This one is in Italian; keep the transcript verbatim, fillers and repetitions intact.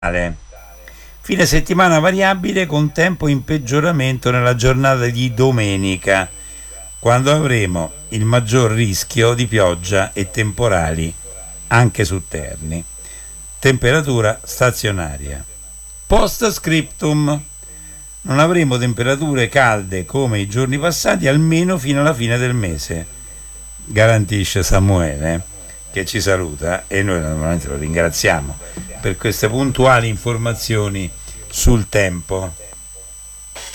Fine settimana variabile con tempo in peggioramento nella giornata di domenica, quando avremo il maggior rischio di pioggia e temporali anche su Terni. Temperatura stazionaria. Post scriptum: non avremo temperature calde come i giorni passati almeno fino alla fine del mese, garantisce Samuele, che ci saluta, e noi normalmente lo ringraziamo per queste puntuali informazioni sul tempo.